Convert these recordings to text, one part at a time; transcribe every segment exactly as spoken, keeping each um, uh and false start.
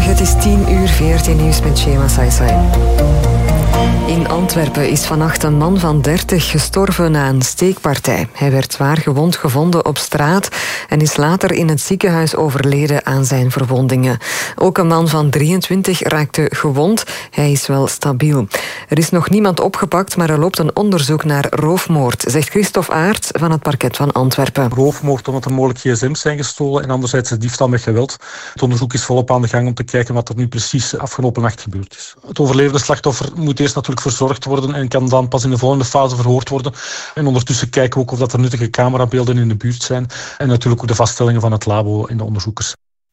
Goedemorgen, het is tien uur, V R T Nieuws met Shema Saisai. In Antwerpen is vannacht een man van dertig gestorven na een steekpartij. Hij werd zwaar gewond gevonden op straat en is later in het ziekenhuis overleden aan zijn verwondingen. Ook een man van drieëntwintig raakte gewond. Hij is wel stabiel. Er is nog niemand opgepakt, maar er loopt een onderzoek naar roofmoord, zegt Christophe Aert van het parket van Antwerpen. Roofmoord omdat er mogelijk gsm's zijn gestolen en anderzijds diefstal met geweld. Het onderzoek is volop aan de gang om te kijken wat er nu precies afgelopen nacht gebeurd is. Het overlevende slachtoffer moet eerst natuurlijk verzorgd worden en kan dan pas in de volgende fase verhoord worden. En ondertussen kijken we ook of dat er nuttige camerabeelden in de buurt zijn en natuurlijk ook de vaststellingen van het labo en de onderzoekers.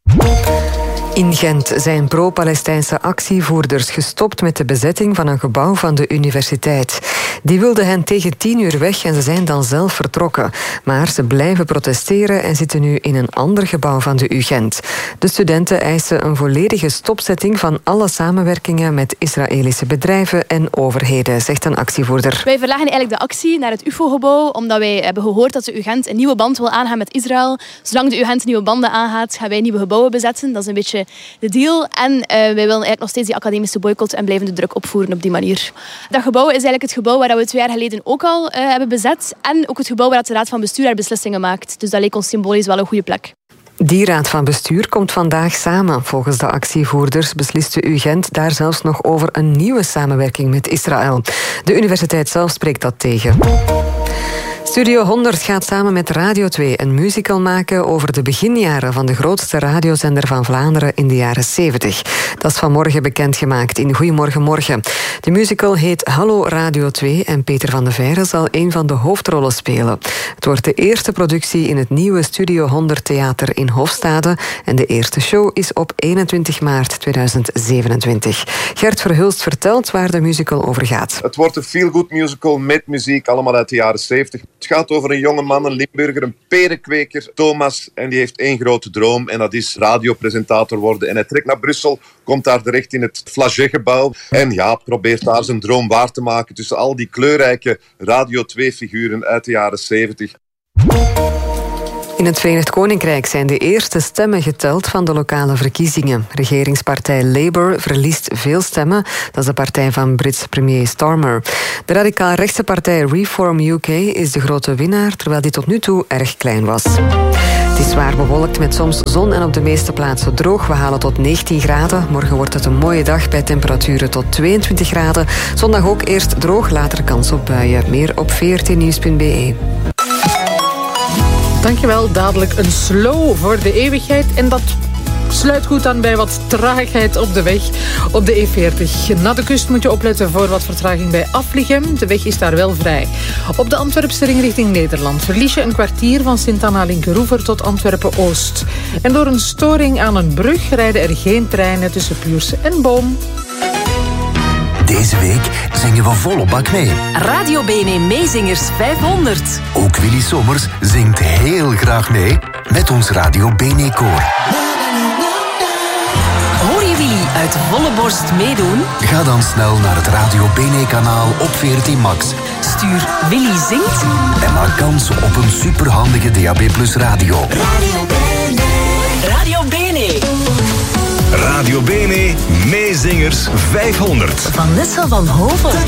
In Gent zijn pro-Palestijnse actievoerders gestopt met de bezetting van een gebouw van de universiteit. Die wilden hen tegen tien uur weg en ze zijn dan zelf vertrokken. Maar ze blijven protesteren en zitten nu in een ander gebouw van de U Gent. De studenten eisen een volledige stopzetting van alle samenwerkingen met Israëlische bedrijven en overheden, zegt een actievoerder. Wij verleggen eigenlijk de actie naar het U F O-gebouw, omdat wij hebben gehoord dat de U Gent een nieuwe band wil aangaan met Israël. Zolang de U Gent nieuwe banden aangaat, gaan wij nieuwe gebouwen bezetten. Dat is een beetje de deal. En uh, wij willen eigenlijk nog steeds die academische boycott en blijven de druk opvoeren op die manier. Dat gebouw is eigenlijk het gebouw waar we twee jaar geleden ook al uh, hebben bezet. En ook het gebouw waar de Raad van Bestuur haar beslissingen maakt. Dus dat leek ons symbolisch wel een goede plek. Die raad van bestuur komt vandaag samen. Volgens de actievoerders beslist de U Gent daar zelfs nog over een nieuwe samenwerking met Israël. De universiteit zelf spreekt dat tegen. Studio honderd gaat samen met Radio twee een musical maken over de beginjaren van de grootste radiozender van Vlaanderen in de jaren zeventig. Dat is vanmorgen bekendgemaakt in Goedemorgen Morgen. De musical heet Hallo Radio twee en Peter van de Veire zal een van de hoofdrollen spelen. Het wordt de eerste productie in het nieuwe Studio honderd Theater in Hofstade en de eerste show is op eenentwintig maart tweeduizend zevenentwintig. Gert Verhulst vertelt waar de musical over gaat. Het wordt een feel-good musical met muziek, allemaal uit de jaren zeventig. Het gaat over een jonge man, een Limburger, een perenkweker, Thomas. En die heeft één grote droom en dat is radiopresentator worden. En hij trekt naar Brussel, komt daar terecht in het Flagey-gebouw. En ja, probeert daar zijn droom waar te maken tussen al die kleurrijke Radio twee-figuren uit de jaren zeventig. In het Verenigd Koninkrijk zijn de eerste stemmen geteld van de lokale verkiezingen. Regeringspartij Labour verliest veel stemmen. Dat is de partij van Brits premier Starmer. De radicaal-rechtse partij Reform U K is de grote winnaar, terwijl die tot nu toe erg klein was. Het is zwaar bewolkt met soms zon en op de meeste plaatsen droog. We halen tot negentien graden. Morgen wordt het een mooie dag bij temperaturen tot tweeëntwintig graden. Zondag ook eerst droog, later kans op buien. Meer op v r t nieuws punt b e. Dankjewel, dadelijk een slow voor de eeuwigheid. En dat sluit goed aan bij wat traagheid op de weg op de E veertig. Na de kust moet je opletten voor wat vertraging bij Aflichem. De weg is daar wel vrij. Op de Antwerpse ring richting Nederland verlies je een kwartier van Sint-Anna-Linkeroever tot Antwerpen-Oost. En door een storing aan een brug rijden er geen treinen tussen Puurse en Boom. Deze week zingen we volle bak mee. Radio B N E Meezingers vijfhonderd. Ook Willy Sommers zingt heel graag mee met ons Radio B N E-koor. Hoor je Willy uit volle borst meedoen? Ga dan snel naar het Radio B N E-kanaal op V R T Max. Stuur Willy zingt en maak kans op een superhandige D A B plus radio. Radio B N E. Radio B N E. Radio B N E Meezingers vijfhonderd. Vanessa van Hoven.